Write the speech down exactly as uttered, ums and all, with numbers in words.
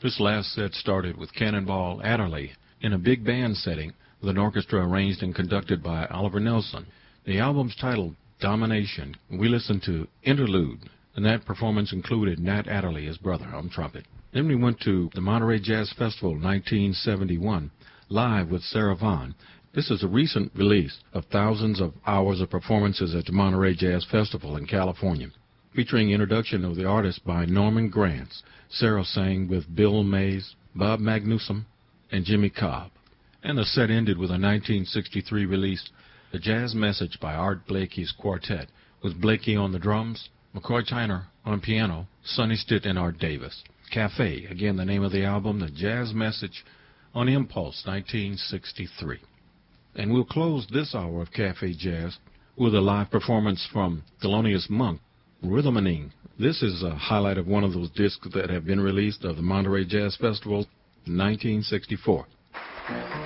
This last set started with Cannonball Adderley in a big band setting with an orchestra arranged and conducted by Oliver Nelson. The album's titled Domination. We listened to Interlude, and that performance included Nat Adderley, his brother, on trumpet. Then we went to the Monterey Jazz Festival nineteen seventy-one, live with Sarah Vaughan. This is a recent release of thousands of hours of performances at the Monterey Jazz Festival in California, featuring introduction of the artist by Norman Granz. Sarah sang with Bill Mays, Bob Magnusson, and Jimmy Cobb. And the set ended with a nineteen sixty-three release, The Jazz Message by Art Blakey's Quartet, with Blakey on the drums, McCoy Tyner on piano, Sonny Stitt, and Art Davis. Cafe, again the name of the album, The Jazz Message, on Impulse, nineteen sixty-three. And we'll close this hour of Cafe Jazz with a live performance from Thelonious Monk, Rhythmaning. This is a highlight of one of those discs that have been released of the Monterey Jazz Festival in nineteen sixty-four.